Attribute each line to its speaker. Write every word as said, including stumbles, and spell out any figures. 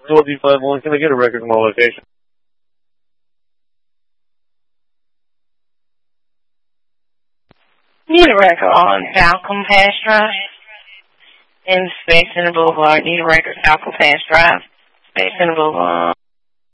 Speaker 1: two L D five one. Can I get a record of my location?
Speaker 2: Need a record on Falcon Pass Drive in Space Center Boulevard. Need a record Falcon Pass Drive, Space Center Boulevard.